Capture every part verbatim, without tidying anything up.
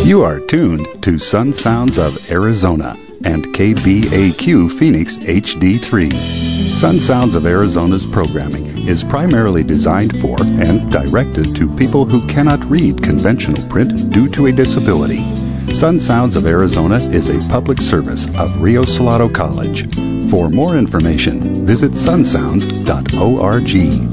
You are tuned to Sun Sounds of Arizona and K B A Q Phoenix H D three. Sun Sounds of Arizona's programming is primarily designed for and directed to people who cannot read conventional print due to a disability. Sun Sounds of Arizona is a public service of Rio Salado College. For more information, visit sun sounds dot org.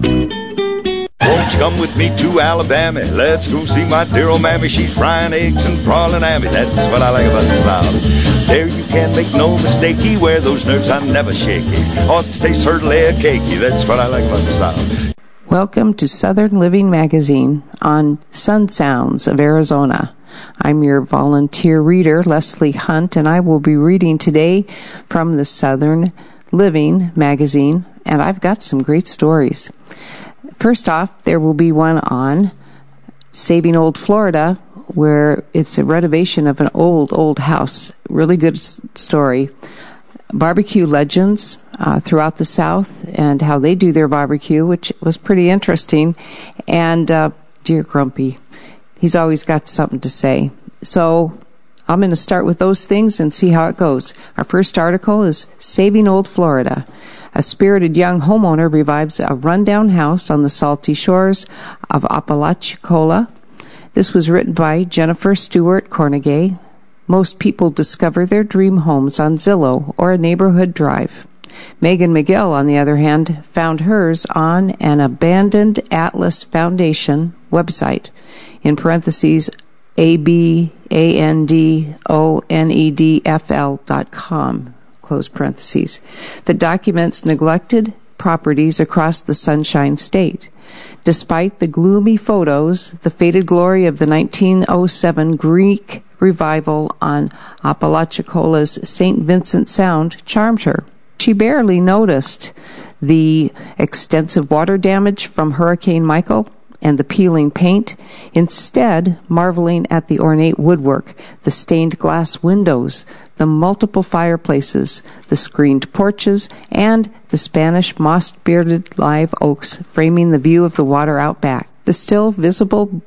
Won't you come with me to Alabama? Let's go see my dear old mammy. She's frying eggs and prawling ammy. That's what I like about the South. There you can't make no mistakey. Where those nerves are never shaky. Ought to taste certainly a cakey. That's what I like about the South. Welcome to Southern Living Magazine on Sun Sounds of Arizona. I'm your volunteer reader, Leslie Hunt, and I will be reading today from the Southern Living Magazine, and I've got some great stories. First off, there will be one on Saving Old Florida, where it's a renovation of an old, old house. Really good story. Barbecue legends uh, throughout the South and how they do their barbecue, which was pretty interesting. And uh, dear Grumpy, he's always got something to say. So I'm going to start with those things and see how it goes. Our first article is Saving Old Florida. A spirited young homeowner revives a rundown house on the salty shores of Apalachicola. This was written by Jennifer Stewart Cornegay. Most people discover their dream homes on Zillow or a neighborhood drive. Megan McGill, on the other hand, found hers on an abandoned Atlas Foundation website, in parentheses, A B A N D O N E D F L dot com, close parentheses, that documents neglected properties across the Sunshine State. Despite the gloomy photos, the faded glory of the nineteen oh seven Greek revival on Apalachicola's Saint Vincent Sound charmed her. She barely noticed the extensive water damage from Hurricane Michael and the peeling paint, instead marveling at the ornate woodwork, the stained glass windows, the multiple fireplaces, the screened porches, and the Spanish moss-bearded live oaks framing the view of the water out back. The still visible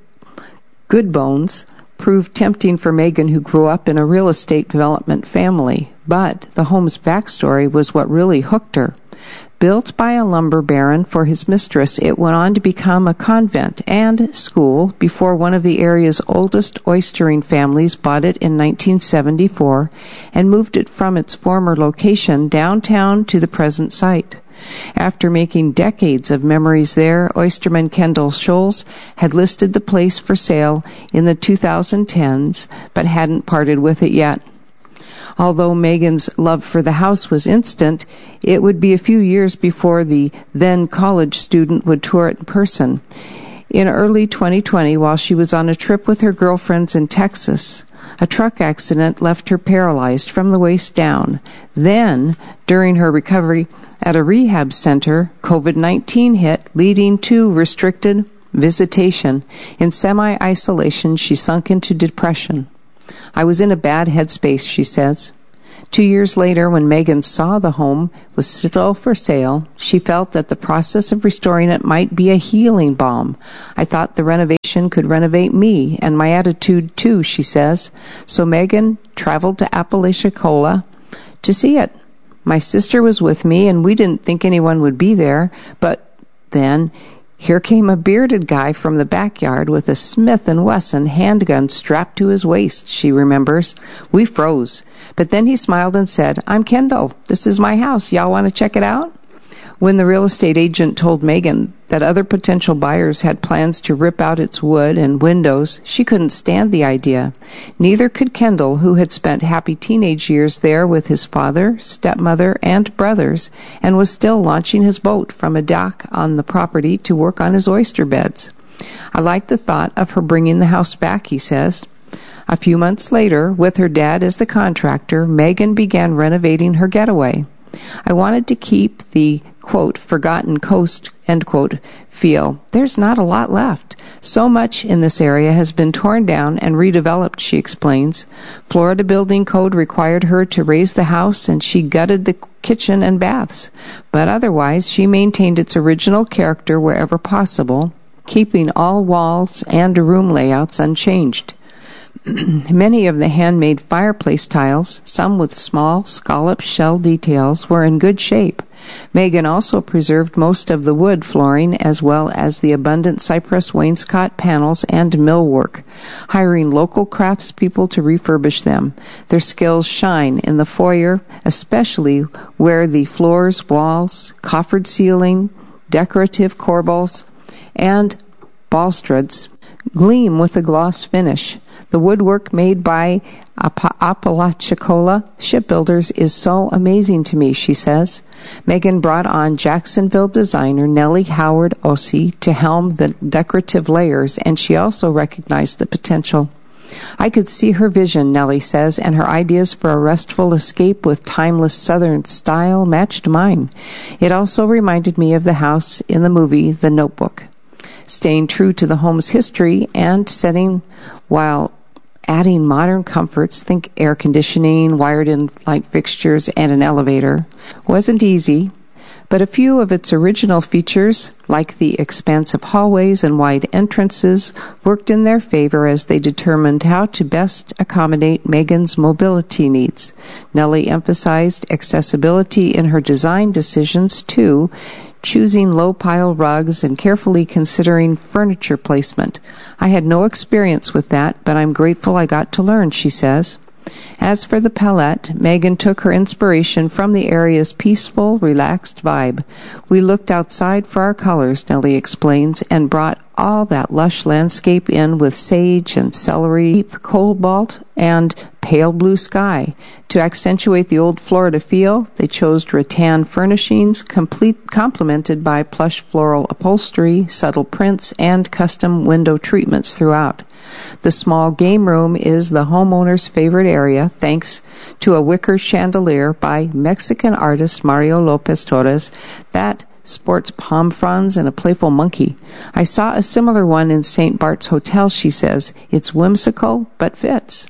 good bones proved tempting for Megan, who grew up in a real estate development family. But the home's backstory was what really hooked her. Built by a lumber baron for his mistress, it went on to become a convent and school before one of the area's oldest oystering families bought it in nineteen seventy-four and moved it from its former location downtown to the present site. After making decades of memories there, oysterman Kendall Scholes had listed the place for sale in the two thousand tens, but hadn't parted with it yet. Although Megan's love for the house was instant, it would be a few years before the then college student would tour it in person. In early twenty twenty, while she was on a trip with her girlfriends in Texas, a truck accident left her paralyzed from the waist down. Then, during her recovery at a rehab center, COVID nineteen hit, leading to restricted visitation. In semi-isolation, she sunk into depression. I was in a bad headspace, she says. Two years later, when Megan saw the home was still for sale, she felt that the process of restoring it might be a healing balm. I thought the renovation could renovate me and my attitude too, she says. So Megan traveled to Apalachicola to see it. My sister was with me, and we didn't think anyone would be there, but then here came a bearded guy from the backyard with a Smith and Wesson handgun strapped to his waist, she remembers. We froze. But then he smiled and said, "I'm Kendall. This is my house. Y'all want to check it out?" When the real estate agent told Megan that other potential buyers had plans to rip out its wood and windows, she couldn't stand the idea. Neither could Kendall, who had spent happy teenage years there with his father, stepmother, and brothers, and was still launching his boat from a dock on the property to work on his oyster beds. I like the thought of her bringing the house back, he says. A few months later, with her dad as the contractor, Megan began renovating her getaway. I wanted to keep the, quote, forgotten coast, end quote, feel. There's not a lot left. So much in this area has been torn down and redeveloped, she explains. Florida building code required her to raise the house, and she gutted the kitchen and baths. But otherwise, she maintained its original character wherever possible, keeping all walls and room layouts unchanged. Many of the handmade fireplace tiles, some with small scallop shell details, were in good shape. Megan also preserved most of the wood flooring as well as the abundant cypress wainscot panels and millwork, hiring local craftspeople to refurbish them. Their skills shine in the foyer, especially where the floors, walls, coffered ceiling, decorative corbels, and balustrades gleam with a gloss finish. The woodwork made by Apalachicola shipbuilders is so amazing to me, she says. Megan brought on Jacksonville designer Nellie Howard Ossie to helm the decorative layers, and she also recognized the potential. I could see her vision, Nellie says, and her ideas for a restful escape with timeless Southern style matched mine. It also reminded me of the house in the movie The Notebook. Staying true to the home's history and setting while adding modern comforts, think air conditioning, wired-in light fixtures, and an elevator, wasn't easy, but a few of its original features, like the expansive hallways and wide entrances, worked in their favor as they determined how to best accommodate Megan's mobility needs. Nellie emphasized accessibility in her design decisions, too, choosing low-pile rugs and carefully considering furniture placement. I had no experience with that, but I'm grateful I got to learn, she says. As for the palette, Megan took her inspiration from the area's peaceful, relaxed vibe. We looked outside for our colors, Nellie explains, and brought all that lush landscape in with sage and celery, cobalt, and pale blue sky. To accentuate the old Florida feel, they chose rattan furnishings, complete, complemented by plush floral upholstery, subtle prints, and custom window treatments throughout. The small game room is the homeowner's favorite area, thanks to a wicker chandelier by Mexican artist Mario Lopez Torres that sports palm fronds and a playful monkey. I saw a similar one in Saint Bart's Hotel, she says. It's whimsical, but fits.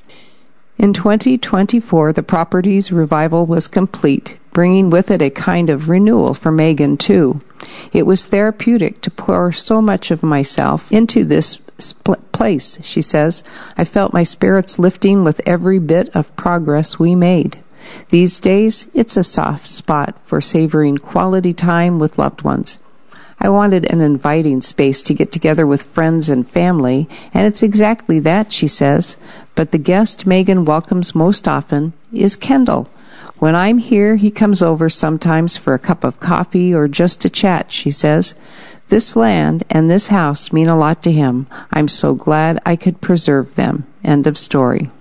In twenty twenty-four, the property's revival was complete, bringing with it a kind of renewal for Megan, too. It was therapeutic to pour so much of myself into this spl- place, she says. I felt my spirits lifting with every bit of progress we made. These days, it's a soft spot for savoring quality time with loved ones. I wanted an inviting space to get together with friends and family, and it's exactly that, she says. But the guest Megan welcomes most often is Kendall. When I'm here, he comes over sometimes for a cup of coffee or just to chat, she says. This land and this house mean a lot to him. I'm so glad I could preserve them. End of story.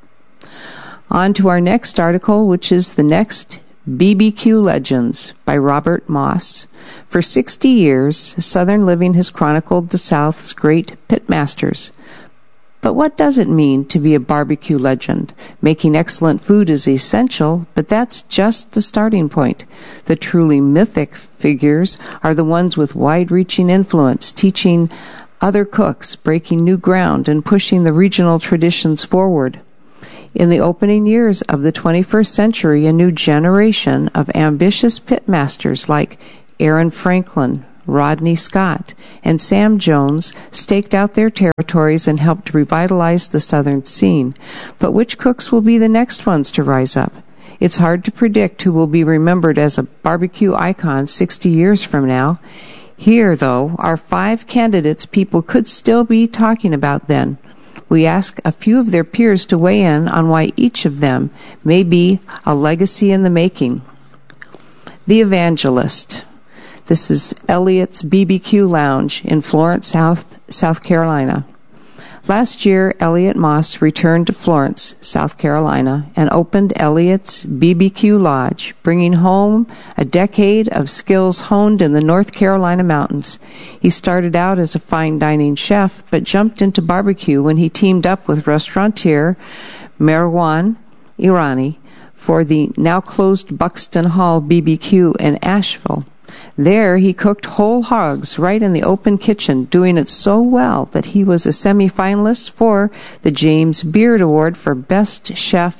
On to our next article, which is the next B B Q Legends by Robert Moss. For sixty years, Southern Living has chronicled the South's great pitmasters. But what does it mean to be a barbecue legend? Making excellent food is essential, but that's just the starting point. The truly mythic figures are the ones with wide-reaching influence, teaching other cooks, breaking new ground, and pushing the regional traditions forward. In the opening years of the twenty-first century, a new generation of ambitious pitmasters like Aaron Franklin, Rodney Scott, and Sam Jones staked out their territories and helped revitalize the Southern scene. But which cooks will be the next ones to rise up? It's hard to predict who will be remembered as a barbecue icon sixty years from now. Here, though, are five candidates people could still be talking about then. We ask a few of their peers to weigh in on why each of them may be a legacy in the making. The Evangelist. This is Elliott's B B Q Lounge in Florence, South, South Carolina. Last year, Elliott Moss returned to Florence, South Carolina, and opened Elliott's B B Q Lodge, bringing home a decade of skills honed in the North Carolina mountains. He started out as a fine dining chef, but jumped into barbecue when he teamed up with restaurateur Marwan Irani for the now-closed Buxton Hall B B Q in Asheville. There, he cooked whole hogs right in the open kitchen, doing it so well that he was a semi-finalist for the James Beard Award for Best Chef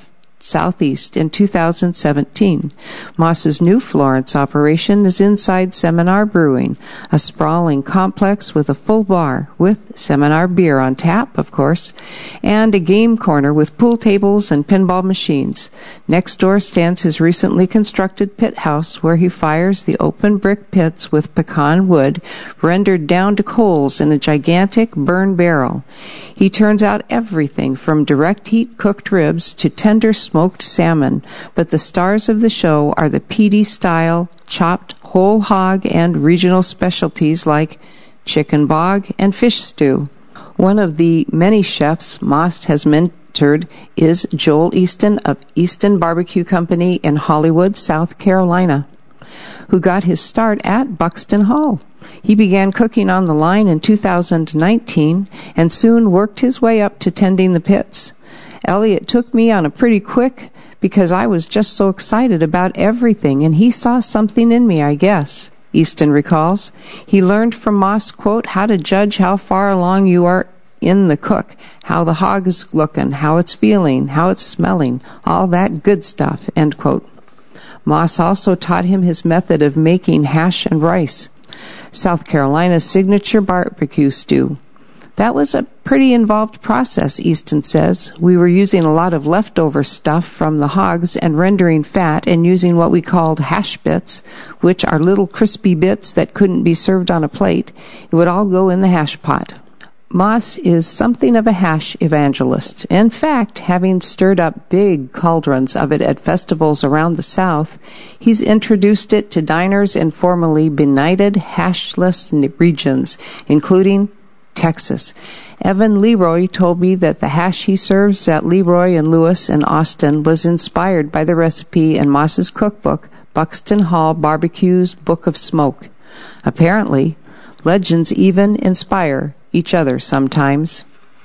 Southeast in two thousand seventeen. Moss's new Florence operation is inside Seminar Brewing, a sprawling complex with a full bar, with Seminar beer on tap, of course, and a game corner with pool tables and pinball machines. Next door stands his recently constructed pit house, where he fires the open brick pits with pecan wood, rendered down to coals in a gigantic burn barrel. He turns out everything from direct heat cooked ribs to tender smoked salmon, but the stars of the show are the Petey-style chopped whole hog and regional specialties like chicken bog and fish stew. One of the many chefs Moss has mentored is Joel Easton of Easton Barbecue Company in Hollywood, South Carolina, who got his start at Buxton Hall. He began cooking on the line in two thousand nineteen and soon worked his way up to tending the pits. Elliot took me on a pretty quick because I was just so excited about everything, and he saw something in me, I guess, Easton recalls. He learned from Moss, quote, how to judge how far along you are in the cook, how the hog is looking, how it's feeling, how it's smelling, all that good stuff, end quote. Moss also taught him his method of making hash and rice, South Carolina's signature barbecue stew. That was a pretty involved process, Easton says. We were using a lot of leftover stuff from the hogs and rendering fat and using what we called hash bits, which are little crispy bits that couldn't be served on a plate. It would all go in the hash pot. Moss is something of a hash evangelist. In fact, having stirred up big cauldrons of it at festivals around the South, he's introduced it to diners in formerly benighted hashless regions, including Texas. Evan Leroy told me that the hash he serves at Leroy and Lewis in Austin was inspired by the recipe in Moss's cookbook, Buxton Hall Barbecue's Book of Smoke. Apparently, legends even inspire each other sometimes.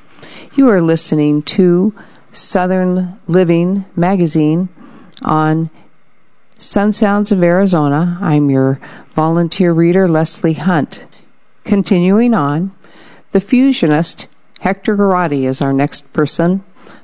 You are listening to Southern Living Magazine on Sun Sounds of Arizona. I'm your volunteer reader, Leslie Hunt. Continuing on, the fusionist Hector Garrotti is our next person.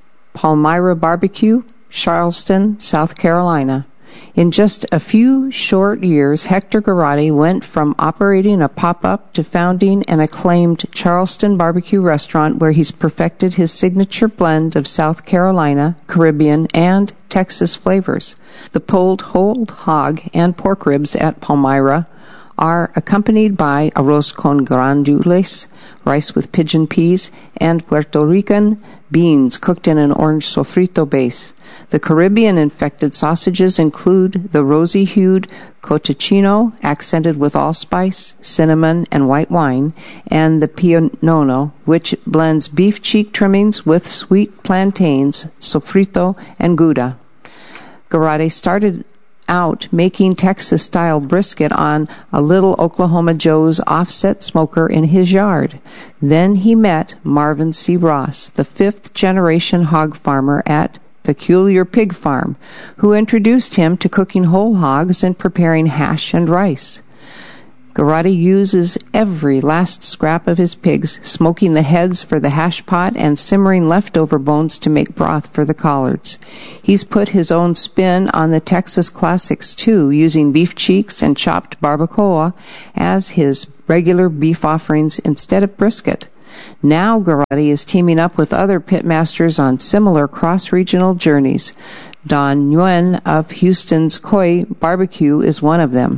Palmyra Barbecue, Charleston, South Carolina. In just a few short years, Hector Garrotti went from operating a pop-up to founding an acclaimed Charleston barbecue restaurant where he's perfected his signature blend of South Carolina, Caribbean, and Texas flavors. The pulled whole hog and pork ribs at Palmyra are accompanied by arroz con grandules, rice with pigeon peas, and Puerto Rican beans cooked in an orange sofrito base. The Caribbean-infected sausages include the rosy-hued cotechino, accented with allspice, cinnamon, and white wine, and the pionono, which blends beef cheek trimmings with sweet plantains, sofrito, and gouda. Garrotti started out making Texas-style brisket on a little Oklahoma Joe's offset smoker in his yard. Then he met Marvin C. Ross, the fifth-generation hog farmer at Peculiar Pig Farm, who introduced him to cooking whole hogs and preparing hash and rice. Garrotti uses every last scrap of his pigs, smoking the heads for the hash pot and simmering leftover bones to make broth for the collards. He's put his own spin on the Texas classics, too, using beef cheeks and chopped barbacoa as his regular beef offerings instead of brisket. Now Garrotti is teaming up with other pitmasters on similar cross-regional journeys. Don Nguyen of Houston's Koi Barbecue is one of them.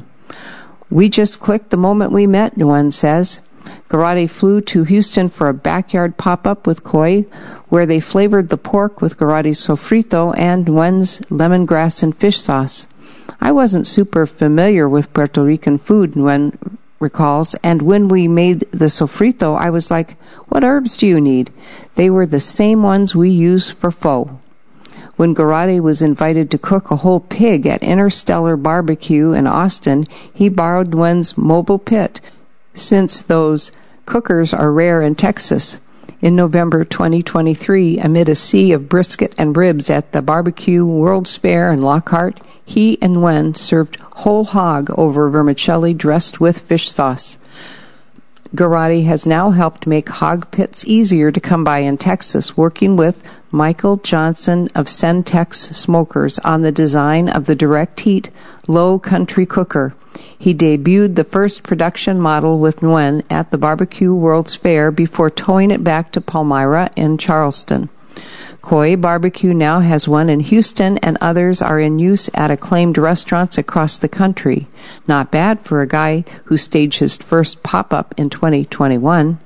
We just clicked the moment we met, Nguyen says. Garrotti flew to Houston for a backyard pop-up with Koi, where they flavored the pork with Garrotti's sofrito and Nguyen's lemongrass and fish sauce. I wasn't super familiar with Puerto Rican food, Nguyen recalls, and when we made the sofrito, I was like, what herbs do you need? They were the same ones we use for pho. When Garrotti was invited to cook a whole pig at Interstellar Barbecue in Austin, he borrowed Nguyen's mobile pit, since those cookers are rare in Texas. In November twenty twenty-three, amid a sea of brisket and ribs at the Barbecue World's Fair in Lockhart, he and Nguyen served whole hog over vermicelli dressed with fish sauce. Garrotti has now helped make hog pits easier to come by in Texas, working with Michael Johnson of Centex Smokers on the design of the direct heat low country cooker. He debuted the first production model with Nguyen at the Barbecue World's Fair before towing it back to Palmyra in Charleston. Koi Barbecue now has one in Houston, and others are in use at acclaimed restaurants across the country. Not bad for a guy who staged his first pop-up in twenty twenty-one.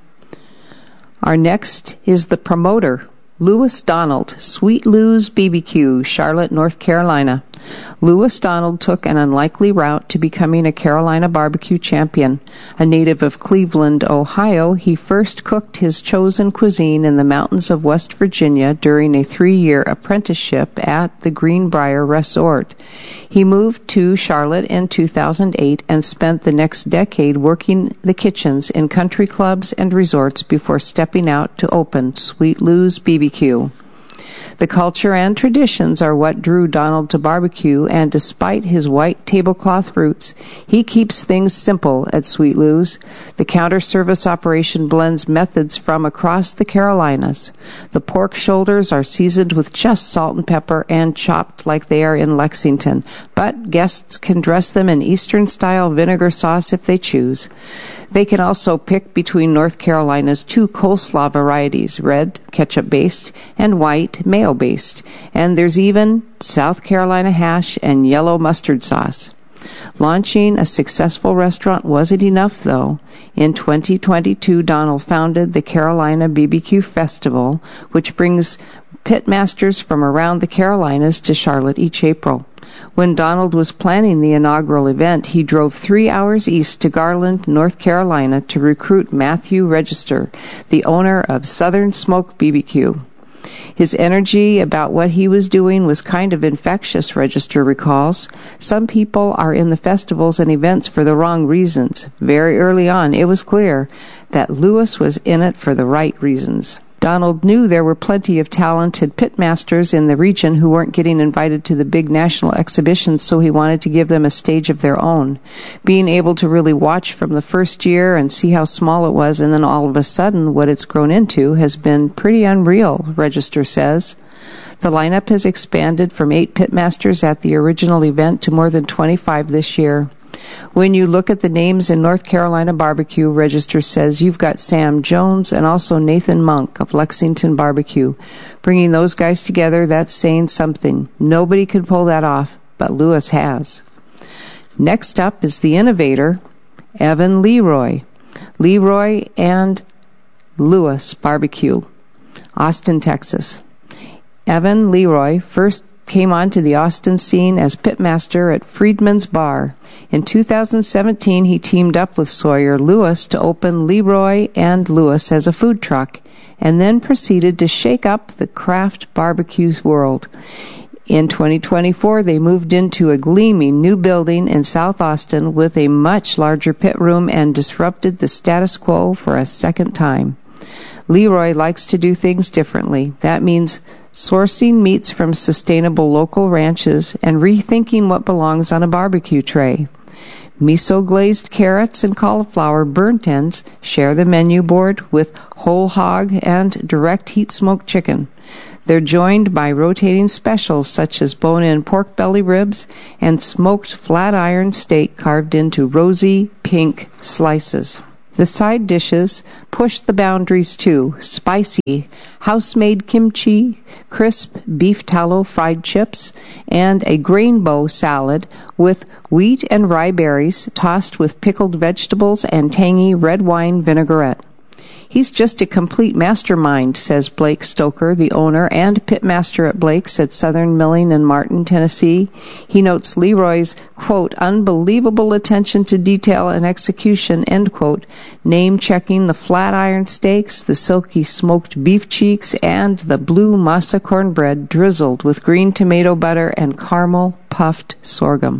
Our next is the promoter, Louis Donald, Sweet Lou's B B Q, Charlotte, North Carolina. Louis Donald took an unlikely route to becoming a Carolina barbecue champion. A native of Cleveland, Ohio, he first cooked his chosen cuisine in the mountains of West Virginia during a three-year apprenticeship at the Greenbrier Resort. He moved to Charlotte in two thousand eight and spent the next decade working the kitchens in country clubs and resorts before stepping out to open Sweet Lou's B B Q. The culture and traditions are what drew Donald to barbecue, and despite his white tablecloth roots, he keeps things simple at Sweet Lou's. The counter-service operation blends methods from across the Carolinas. The pork shoulders are seasoned with just salt and pepper and chopped like they are in Lexington, but guests can dress them in Eastern-style vinegar sauce if they choose. They can also pick between North Carolina's two coleslaw varieties, red, ketchup-based, and white, mayo-based. And there's even South Carolina hash and yellow mustard sauce. Launching a successful restaurant wasn't enough, though. In twenty twenty-two, Donald founded the Carolina B B Q Festival, which brings pitmasters from around the Carolinas to Charlotte each April. When Donald was planning the inaugural event, he drove three hours east to Garland, North Carolina, to recruit Matthew Register, the owner of Southern Smoke B B Q. His energy about what he was doing was kind of infectious, Register recalls. Some people are in the festivals and events for the wrong reasons. Very early on, it was clear that Louis was in it for the right reasons. Donald knew there were plenty of talented pitmasters in the region who weren't getting invited to the big national exhibitions, so he wanted to give them a stage of their own. Being able to really watch from the first year and see how small it was, and then all of a sudden what it's grown into, has been pretty unreal, Register says. The lineup has expanded from eight pitmasters at the original event to more than twenty-five this year. When you look at the names in North Carolina barbecue, Register says you've got Sam Jones and also Nathan Monk of Lexington Barbecue. Bringing those guys together, that's saying something. Nobody can pull that off, but Louis has. Next up is the innovator, Evan Leroy. Leroy and Louis Barbecue, Austin, Texas. Evan Leroy first came onto the Austin scene as pitmaster at Friedman's Bar. In two thousand seventeen, he teamed up with Sawyer Lewis to open Leroy and Lewis as a food truck, and then proceeded to shake up the craft barbecue world. In twenty twenty-four, they moved into a gleaming new building in South Austin with a much larger pit room and disrupted the status quo for a second time. Leroy likes to do things differently. That means sourcing meats from sustainable local ranches and rethinking what belongs on a barbecue tray. Miso-glazed carrots and cauliflower burnt ends share the menu board with whole hog and direct heat smoked chicken. They're joined by rotating specials such as bone-in pork belly ribs and smoked flat iron steak carved into rosy pink slices. The side dishes push the boundaries too. Spicy, house-made kimchi, crisp beef tallow fried chips, and a grainbow salad with wheat and rye berries tossed with pickled vegetables and tangy red wine vinaigrette. He's just a complete mastermind, says Blake Stoker, the owner and pitmaster at Blake's at Southern Milling in Martin, Tennessee. He notes Leroy's, quote, unbelievable attention to detail and execution, end quote, name-checking the flat iron steaks, the silky smoked beef cheeks, and the blue masa cornbread drizzled with green tomato butter and caramel puffed sorghum.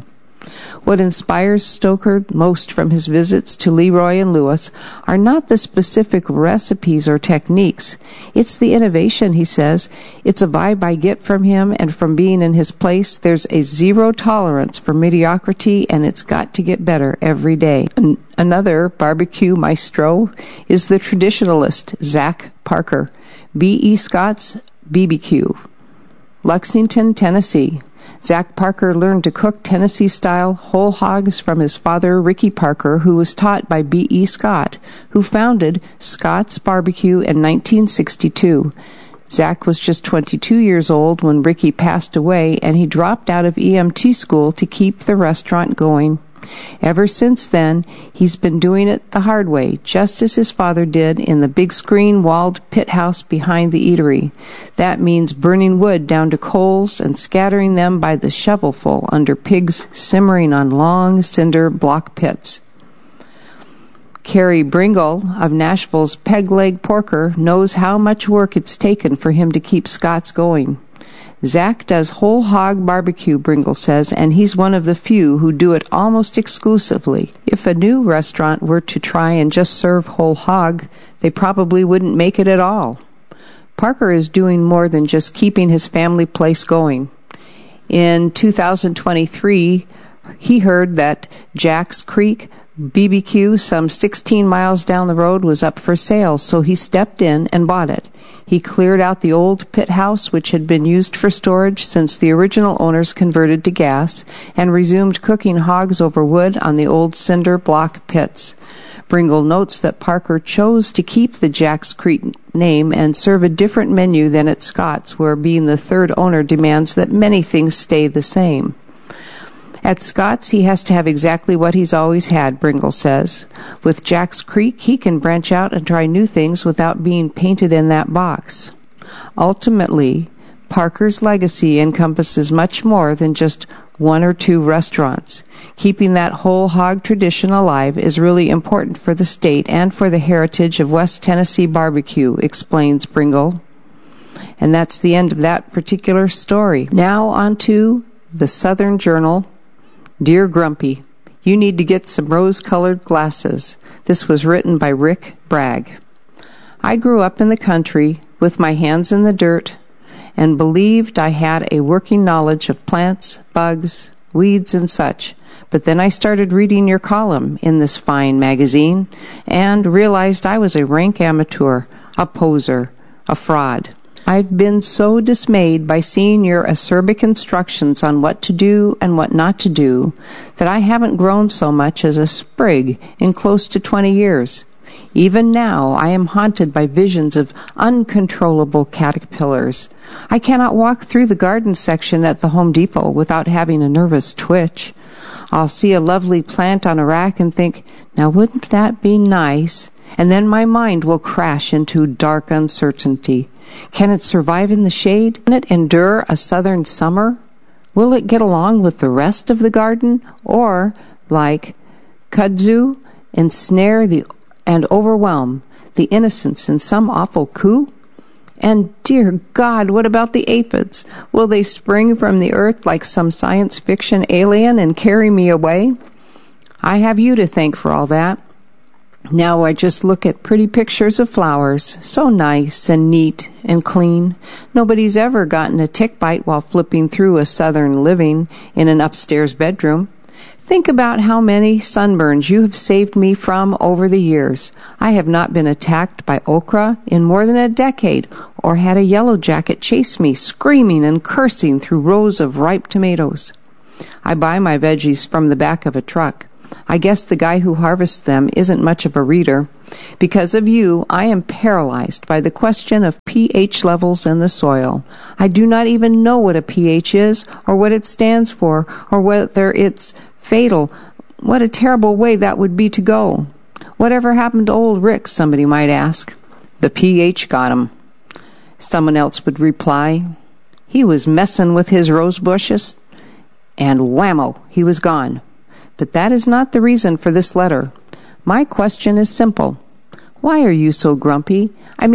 What inspires Stoker most from his visits to Leroy and Lewis are not the specific recipes or techniques. It's the innovation, he says. It's a vibe I get from him, and from being in his place, there's a zero tolerance for mediocrity, and it's got to get better every day. An- another barbecue maestro is the traditionalist Zach Parker, B E. Scott's B B Q, Lexington, Tennessee. Zach Parker learned to cook Tennessee-style whole hogs from his father, Ricky Parker, who was taught by B E. Scott, who founded Scott's Barbecue in nineteen sixty-two. Zach was just twenty-two years old when Ricky passed away, and he dropped out of E M T school to keep the restaurant going. Ever since then, he's been doing it the hard way, just as his father did in the big screen walled pit house behind the eatery. That means burning wood down to coals and scattering them by the shovelful under pigs simmering on long cinder block pits. Kerry Bringle of Nashville's Peg Leg Porker knows how much work it's taken for him to keep Scott's going. Zach does whole hog barbecue, Bringle says, and he's one of the few who do it almost exclusively. If a new restaurant were to try and just serve whole hog, they probably wouldn't make it at all. Parker is doing more than just keeping his family place going. In two thousand twenty-three, he heard that Jack's Creek B B Q, some sixteen miles down the road, was up for sale, so he stepped in and bought it. He cleared out the old pit house, which had been used for storage since the original owners converted to gas, and resumed cooking hogs over wood on the old cinder block pits. Bringle notes that Parker chose to keep the Jack's Creek name and serve a different menu than at Scott's, where being the third owner demands that many things stay the same. At Scott's, he has to have exactly what he's always had, Bringle says. With Jack's Creek, he can branch out and try new things without being painted in that box. Ultimately, Parker's legacy encompasses much more than just one or two restaurants. Keeping that whole hog tradition alive is really important for the state and for the heritage of West Tennessee barbecue, explains Bringle. And that's the end of that particular story. Now on to the Southern Journal. Dear Grumpy, you need to get some rose-colored glasses. This was written by Rick Bragg. I grew up in the country with my hands in the dirt and believed I had a working knowledge of plants, bugs, weeds, and such. But then I started reading your column in this fine magazine and realized I was a rank amateur, a poser, a fraud. I've been so dismayed by seeing your acerbic instructions on what to do and what not to do that I haven't grown so much as a sprig in close to twenty years. Even now I am haunted by visions of uncontrollable caterpillars. I cannot walk through the garden section at the Home Depot without having a nervous twitch. I'll see a lovely plant on a rack and think, now wouldn't that be nice? And then my mind will crash into dark uncertainty. Can it survive in the shade? Can it endure a southern summer? Will it get along with the rest of the garden? Or, like kudzu, ensnare the and overwhelm the innocents in some awful coup? And, dear God, what about the aphids? Will they spring from the earth like some science fiction alien and carry me away? I have you to thank for all that. Now I just look at pretty pictures of flowers, so nice and neat and clean. Nobody's ever gotten a tick bite while flipping through a Southern Living in an upstairs bedroom. Think about how many sunburns you have saved me from over the years. I have not been attacked by okra in more than a decade, or had a yellow jacket chase me, screaming and cursing through rows of ripe tomatoes. I buy my veggies from the back of a truck. I guess the guy who harvests them isn't much of a reader. Because of you, I am paralyzed by the question of pH levels in the soil. I do not even know what a pH is, or what it stands for, or whether it's fatal. What a terrible way that would be to go. Whatever happened to old Rick, somebody might ask. The pH got him. Someone else would reply. He was messing with his rose bushes, and whammo, he was gone. But that is not the reason for this letter. My question is simple. Why are you so grumpy? I mean,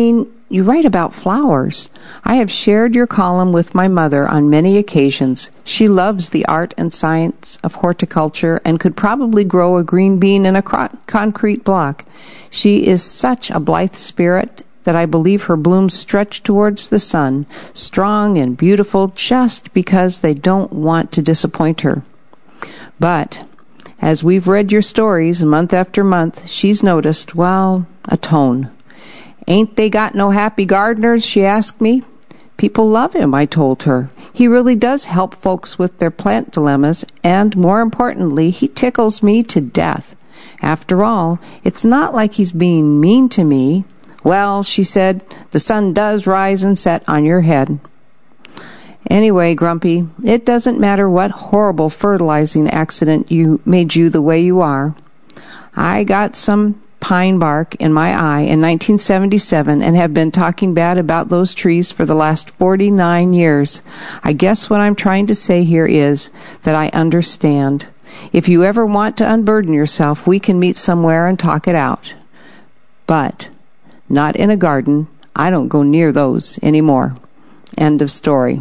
you write about flowers. I have shared your column with my mother on many occasions. She loves the art and science of horticulture and could probably grow a green bean in a cro- concrete block. She is such a blithe spirit that I believe her blooms stretch towards the sun, strong and beautiful just because they don't want to disappoint her. But as we've read your stories month after month, she's noticed, well, a tone. Ain't they got no happy gardeners, she asked me. People love him, I told her. He really does help folks with their plant dilemmas, and more importantly, he tickles me to death. After all, it's not like he's being mean to me. Well, she said, the sun does rise and set on your head. Anyway, Grumpy, it doesn't matter what horrible fertilizing accident you made you the way you are. I got some pine bark in my eye in nineteen seventy-seven and have been talking bad about those trees for the last forty-nine years. I guess what I'm trying to say here is that I understand. If you ever want to unburden yourself, we can meet somewhere and talk it out. But not in a garden. I don't go near those anymore. End of story.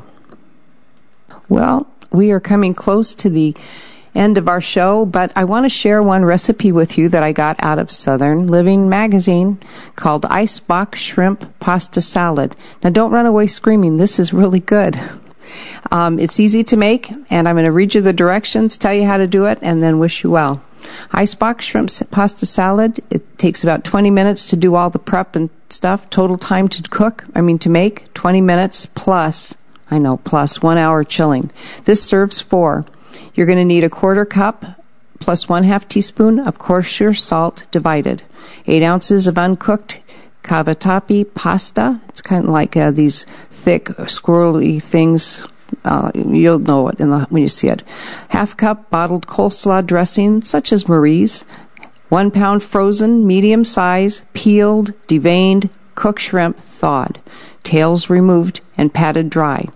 Well, we are coming close to the end of our show, but I want to share one recipe with you that I got out of Southern Living magazine called Icebox Shrimp Pasta Salad. Now, don't run away screaming. This is really good. Um, it's easy to make, and I'm going to read you the directions, tell you how to do it, and then wish you well. Icebox Shrimp Pasta Salad. It takes about twenty minutes to do all the prep and stuff. Total time to cook, I mean to make, twenty minutes plus, I know, plus one hour chilling. This serves four. You're going to need a quarter cup plus one half teaspoon of kosher salt divided. Eight ounces of uncooked cavatappi pasta. It's kind of like uh, these thick, squirrely things. Uh, you'll know it in the, when you see it. Half cup bottled coleslaw dressing, such as Marie's. One pound frozen, medium size, peeled, deveined, cooked shrimp, thawed. Tails removed and patted dry.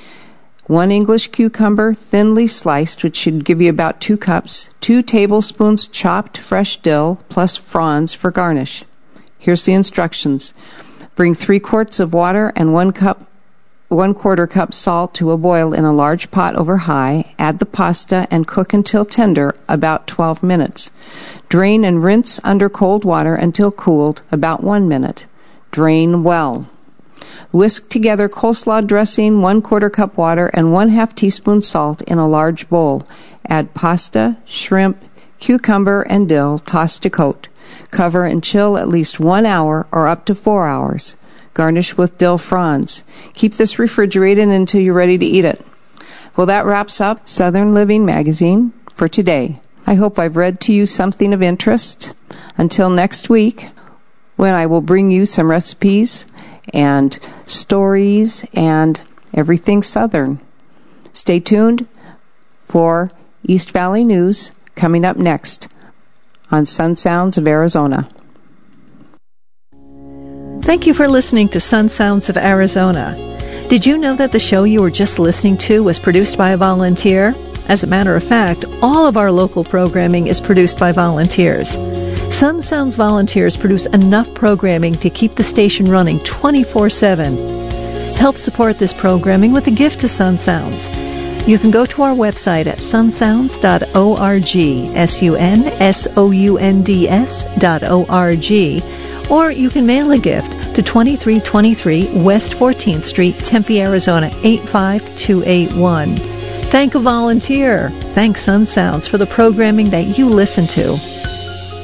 One English cucumber, thinly sliced, which should give you about two cups. Two tablespoons chopped fresh dill, plus fronds for garnish. Here's the instructions. Bring three quarts of water and one cup, one quarter cup salt to a boil in a large pot over high. Add the pasta and cook until tender, about twelve minutes. Drain and rinse under cold water until cooled, about one minute. Drain well. Whisk together coleslaw dressing, one quarter cup water, and one half teaspoon salt in a large bowl. Add pasta, shrimp, cucumber, and dill, tossed to coat. Cover and chill at least one hour or up to four hours. Garnish with dill fronds. Keep this refrigerated until you're ready to eat it. Well, that wraps up Southern Living magazine for today. I hope I've read to you something of interest. Until next week, when I will bring you some recipes and stories and everything Southern. Stay tuned for East Valley News coming up next on Sun Sounds of Arizona. Thank you for listening to Sun Sounds of Arizona. Did you know that the show you were just listening to was produced by a volunteer? As a matter of fact, all of our local programming is produced by volunteers. Sun Sounds volunteers produce enough programming to keep the station running twenty-four seven. Help support this programming with a gift to Sun Sounds. You can go to our website at sun sounds dot org, S U N S O U N D S dot O R G, or you can mail a gift to twenty-three twenty-three West fourteenth Street, Tempe, Arizona, eight five two eight one. Thank a volunteer. Thank Sun Sounds for the programming that you listen to.